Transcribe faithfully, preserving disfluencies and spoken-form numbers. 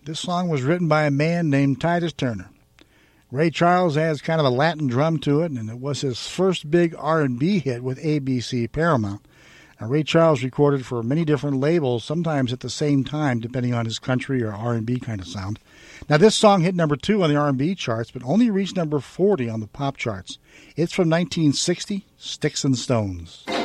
This song was written by a man named Titus Turner. Ray Charles adds kind of a Latin drum to it, and it was his first big R and B hit with A B C Paramount. Now, Ray Charles recorded for many different labels, sometimes at the same time, depending on his country or R and B kind of sound. Now, this song hit number two on the R and B charts, but only reached number forty on the pop charts. It's from nineteen sixty, Sticks and Stones.